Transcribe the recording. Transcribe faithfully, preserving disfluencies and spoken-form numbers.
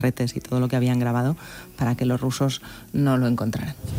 retes y todo lo que habían grabado para que los rusos no lo encontraran.